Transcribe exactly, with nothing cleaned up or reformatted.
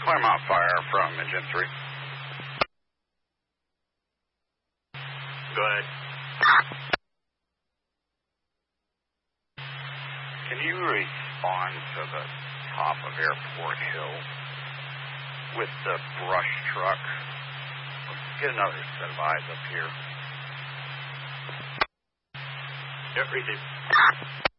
Claremont Fire from engine three. Go ahead. Can you respond to the top of Airport Hill with the brush truck? Get another set of eyes up here. Yep, receive.